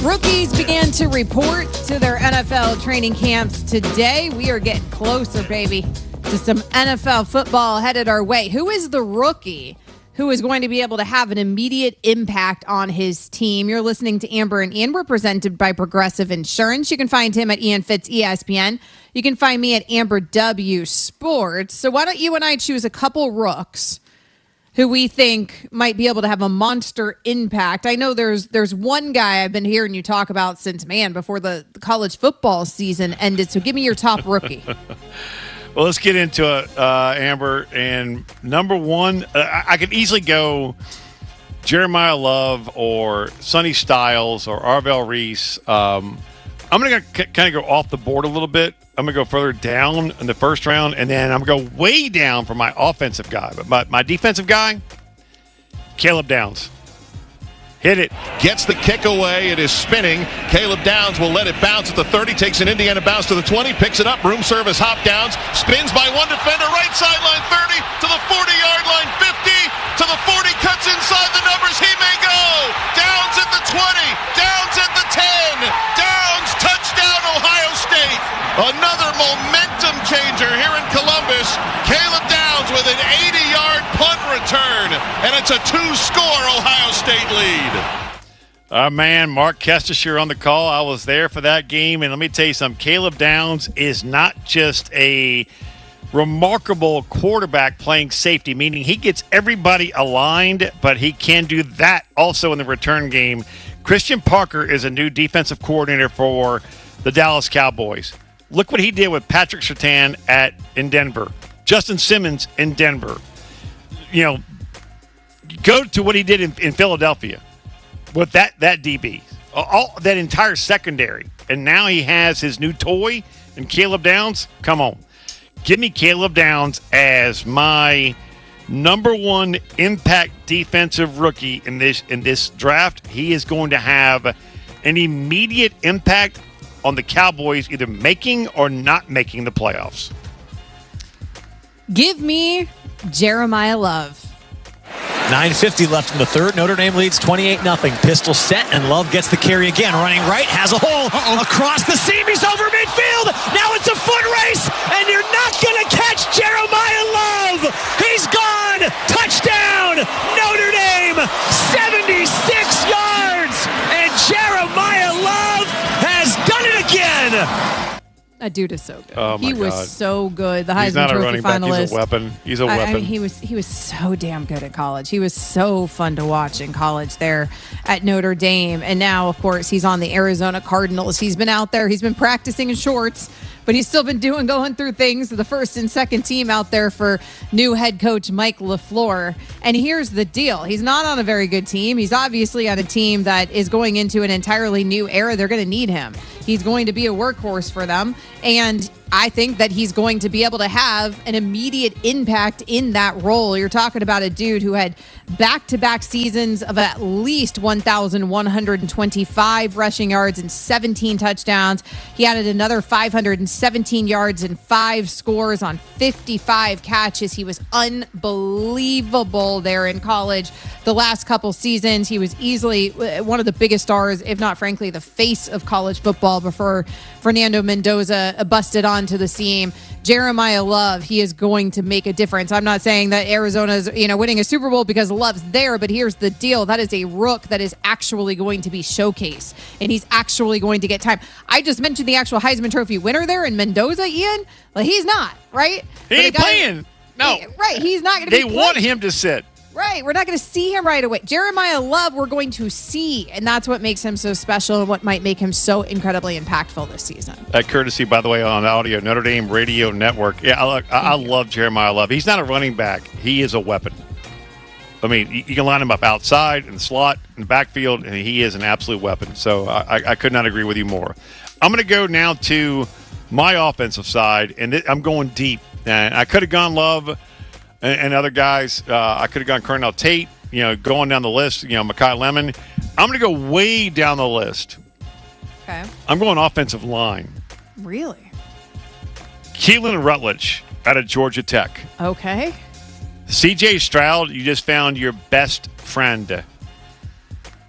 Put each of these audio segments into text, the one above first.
Rookies began to report to their NFL training camps today. We are getting closer, baby, to some NFL football headed our way. Who is the rookie who is going to be able to have an immediate impact on his team? You're listening to Amber and Ian. We're presented by Progressive Insurance. You can find him at Ian Fitz ESPN. You can find me at Amber W Sports. So why don't you and I choose a couple rooks who we think might be able to have a monster impact? I know there's one guy I've been hearing you talk about since, before the college football season ended. So give me your top rookie. Well, let's get into it, Amber. And number one, I could easily go Jeremiah Love or Sonny Styles or Arvell Reese. I'm going to kind of go off the board a little bit. I'm going to go further down in the first round, and then I'm going to go way down for my offensive guy. But my defensive guy, Caleb Downs. Hit it. Gets the kick away. It is spinning. Caleb Downs will let it bounce at the 30. Takes an Indiana bounce to the 20. Picks it up. Room service hop downs. Spins by one defender. Right sideline 30 to the 40-yard line 50 to the 40. Cuts inside the numbers. He may go. Downs at the 20. Downs at the 10. Downs touchdown Ohio State. Another momentum changer here in Columbus. Caleb Downs with an 80-yard punt return. And it's a 2-score Ohio State lead. Man, Mark Kestisher on the call. I was there for that game, and let me tell you something. Caleb Downs is not just a remarkable quarterback playing safety, meaning he gets everybody aligned, but he can do that also in the return game. Christian Parker is a new defensive coordinator for the Dallas Cowboys. Look what he did with Patrick Surtain in Denver. Justin Simmons in Denver. You know, go to what he did in Philadelphia with that DB, all that entire secondary, and now he has his new toy and Caleb Downs. Come on, give me Caleb Downs as my number one impact defensive rookie in this draft. He is going to have an immediate impact on the Cowboys, either making or not making the playoffs. Give me Jeremiah Love. 9:50 left in the third. Notre Dame leads 28-0. Pistol set, and Love gets the carry again. Running right, has a hole. Across the seam, he's over midfield. Now it's a foot race, and you're not going to catch Jeremiah Love. He's gone. Touchdown, Notre Dame. 76 yards, and Jeremiah Love has done it again. That dude is so good. Oh my he was God. So good. The He's Heisman not a Trophy running back. finalist. He's a weapon. He's a weapon. I mean, he was so damn good at college. He was so fun to watch in college there at Notre Dame. And now, of course, he's on the Arizona Cardinals. He's been out there. He's been practicing in shorts, but he's still been going through things. The first and second team out there for new head coach Mike LaFleur. And here's the deal. He's not on a very good team. He's obviously on a team that is going into an entirely new era. They're going to need him. He's going to be a workhorse for them. And I think that he's going to be able to have an immediate impact in that role. You're talking about a dude who had back-to-back seasons of at least 1,125 rushing yards and 17 touchdowns. He added another 517 yards and 5 scores on 55 catches. He was unbelievable there in college. The last couple seasons, he was easily one of the biggest stars, if not, frankly, the face of college football before Fernando Mendoza busted onto the scene. Jeremiah Love, he is going to make a difference. I'm not saying that Arizona's, winning a Super Bowl because Love's there, but here's the deal. That is a rook that is actually going to be showcased, and he's actually going to get time. I just mentioned the actual Heisman Trophy winner there in Mendoza, Ian. Like, he's not, right? He ain't playing. No. Right, he's not going to be playing. They want him to sit. Right. We're not going to see him right away. Jeremiah Love, we're going to see, and that's what makes him so special and what might make him so incredibly impactful this season. That courtesy, by the way, on audio, Notre Dame Radio Network. Yeah, I love Jeremiah Love. He's not a running back. He is a weapon. I mean, you can line him up outside, in the slot, in the backfield, and he is an absolute weapon. So I could not agree with you more. I'm going to go now to my offensive side, and I'm going deep. And I could have gone Love and other guys. I could have gone Cornell Tate, going down the list, Mekhi Lemon. I'm going to go way down the list. Okay. I'm going offensive line. Really? Keelan Rutledge out of Georgia Tech. Okay. C.J. Stroud, you just found your best friend.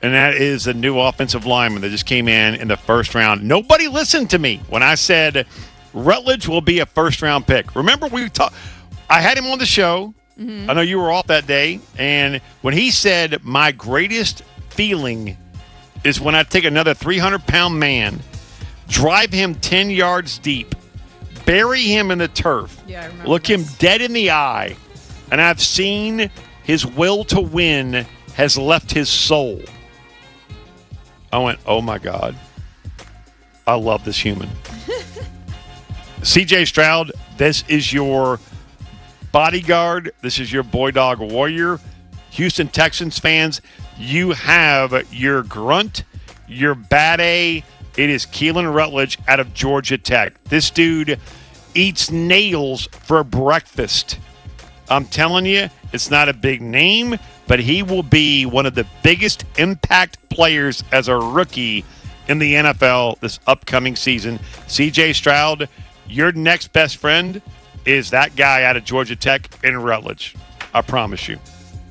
and that is a new offensive lineman that just came in the first round. Nobody listened to me when I said Rutledge will be a first-round pick. Remember, I had him on the show. Mm-hmm. I know you were off that day, and when he said, my greatest feeling is when I take another 300-pound man, drive him 10 yards deep, bury him in the turf, look him dead in the eye, and I've seen his will to win has left his soul. I went, oh, my God. I love this human. C.J. Stroud, this is your bodyguard. This is your boy dog warrior. Houston Texans fans, you have your grunt, your bad A. It is Keelan Rutledge out of Georgia Tech. This dude eats nails for breakfast. I'm telling you, it's not a big name, but he will be one of the biggest impact players as a rookie in the NFL this upcoming season. C.J. Stroud, your next best friend is that guy out of Georgia Tech in Rutledge. I promise you.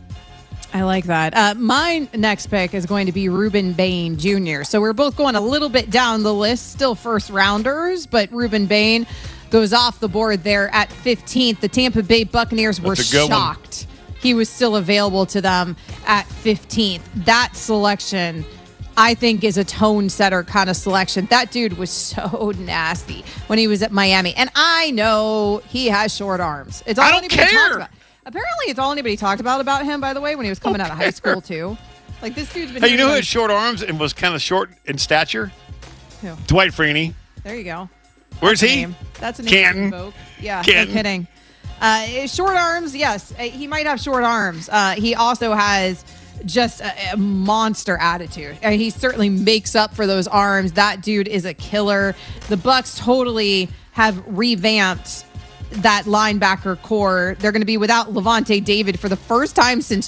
I like that. My next pick is going to be Ruben Bain Jr. So we're both going a little bit down the list, still first rounders, but Ruben Bain goes off the board there at 15th. The Tampa Bay Buccaneers were shocked he was still available to them at 15th. That selection, I think, is a tone setter kind of selection. That dude was so nasty when he was at Miami. And I know he has short arms. It's all I don't care. Apparently, it's all anybody talked about him, by the way, when he was coming out of high school, too. Like, this dude's been... Hey, you know who had short arms and was kind of short in stature? Who? Dwight Freeney. There you go. Where's he? That's a name. Canton. Yeah, Canton. No kidding. Short arms, yes. He might have short arms. He also has just a monster attitude. He certainly makes up for those arms. That dude is a killer. The Bucs totally have revamped that linebacker core. They're going to be without Levante David for the first time since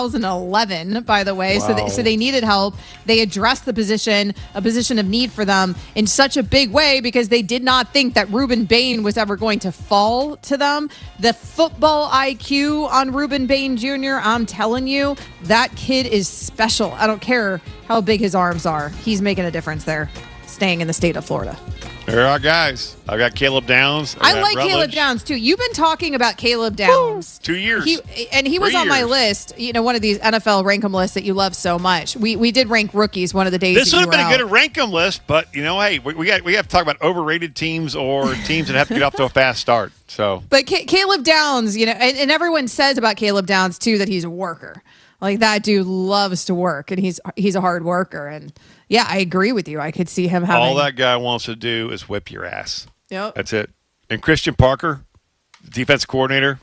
2011, by the way. Wow. So they needed help. They addressed the position, a position of need for them in such a big way because they did not think that Ruben Bain was ever going to fall to them. The football IQ on Ruben Bain Jr., I'm telling you, that kid is special. I don't care how big his arms are. He's making a difference there, staying in the state of Florida. There are guys. I've got Caleb Downs. I like Rutledge. Caleb Downs, too. You've been talking about Caleb Downs. 2 years. He was on my list, one of these NFL rank-em lists that you love so much. We did rank rookies one of the days. This would have been a good rank-em list, but, hey, we have to talk about overrated teams or teams that have to get off to a fast start. So, but Caleb Downs, and everyone says about Caleb Downs, too, that he's a worker. Like, that dude loves to work, and he's a hard worker. And, yeah, I agree with you. I could see him having... All that guy wants to do is whip your ass. Yep. That's it. And Christian Parker, defense coordinator,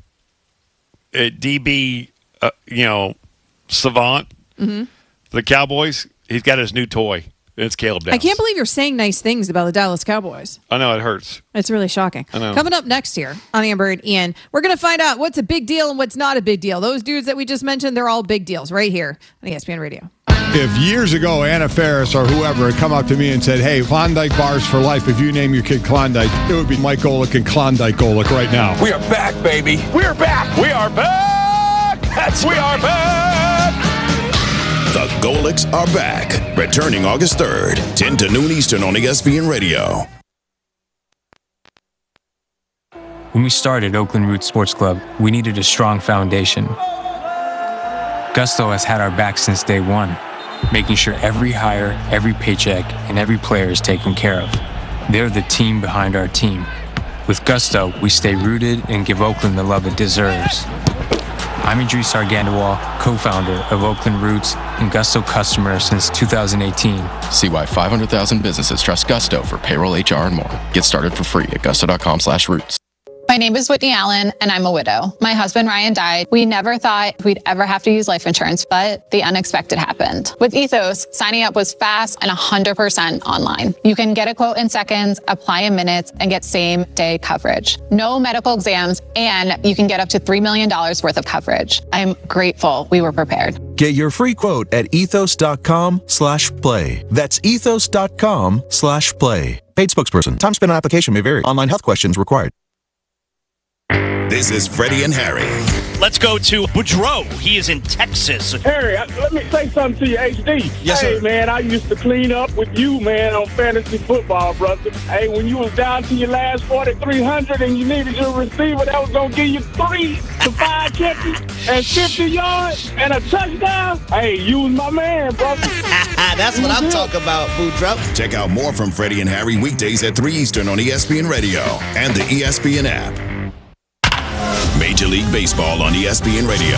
DB, savant for the Cowboys, he's got his new toy. It's Caleb Downs. I can't believe you're saying nice things about the Dallas Cowboys. I know, it hurts. It's really shocking. I know. Coming up next year on Amber and Ian, we're going to find out what's a big deal and what's not a big deal. Those dudes that we just mentioned, they're all big deals right here on ESPN Radio. If years ago Anna Faris or whoever had come up to me and said, hey, Klondike bars for life, if you name your kid Klondike, it would be Mike Golick and Klondike Golick right now. We are back, baby. We're back. We are back. We are back. The Golicks are back. Returning August 3rd, 10 to noon Eastern on ESPN Radio. When we started Oakland Roots Sports Club, we needed a strong foundation. Gusto has had our back since day one, making sure every hire, every paycheck, and every player is taken care of. They're the team behind our team. With Gusto, we stay rooted and give Oakland the love it deserves. I'm Idris Argandawal, co-founder of Oakland Roots and Gusto customer since 2018. See why 500,000 businesses trust Gusto for payroll, HR, and more. Get started for free at gusto.com/roots. My name is Whitney Allen, and I'm a widow. My husband, Ryan, died. We never thought we'd ever have to use life insurance, but the unexpected happened. With Ethos, signing up was fast and 100% online. You can get a quote in seconds, apply in minutes, and get same-day coverage. No medical exams, and you can get up to $3 million worth of coverage. I'm grateful we were prepared. Get your free quote at ethos.com/play. That's ethos.com/play. Paid spokesperson. Time spent on application may vary. Online health questions required. This is Freddie and Harry. Let's go to Boudreaux. He is in Texas. Harry, let me say something to you, HD. Yes, hey, sir. man, I used to clean up with you, man, on fantasy football, brother. Hey, when you was down to your last 4,300 and you needed your receiver that was going to give you 3 to 5 catches and 50 yards and a touchdown, hey, you was my man, brother. That's what I'm talking about, Boudreaux. Check out more from Freddie and Harry weekdays at 3 Eastern on ESPN Radio and the ESPN app. Major League Baseball on ESPN Radio.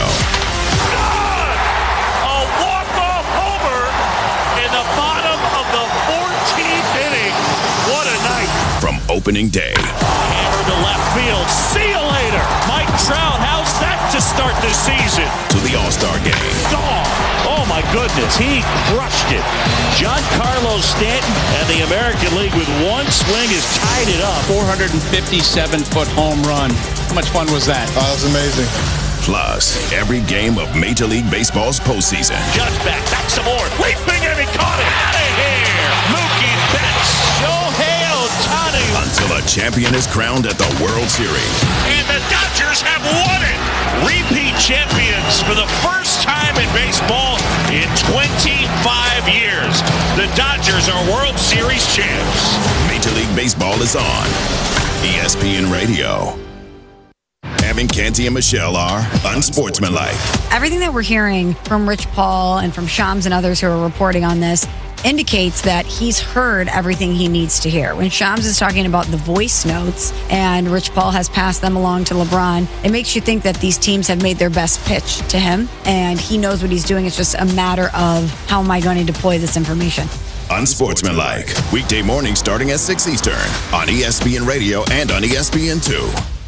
A walk-off homer in the bottom of the 14th inning. What a night. From opening day Hammer to left field. See you later. Mike Trout, how's that to start the season? to the All-Star Game. Oh, my goodness. He crushed it. Giancarlo Stanton and the American League with one swing has tied it up. 457-foot home run. How much fun was that? That was amazing. Plus, every game of Major League Baseball's postseason. Judge back some more. Leaping and he caught it. Out of here. Mookie Betts. Shohei Ohtani. Until a champion is crowned at the World Series. And the Dodgers have won it. Repeat champions for the first time in baseball in 25 years. The Dodgers are World Series champs. Major League Baseball is on ESPN Radio. Evan Canty and Michelle are unsportsmanlike. Everything that we're hearing from Rich Paul and from Shams and others who are reporting on this indicates that he's heard everything he needs to hear. When Shams is talking about the voice notes and Rich Paul has passed them along to LeBron, it makes you think that these teams have made their best pitch to him and he knows what he's doing. It's just a matter of how am I going to deploy this information. Unsportsmanlike. Weekday morning starting at 6 Eastern on ESPN Radio and on ESPN2.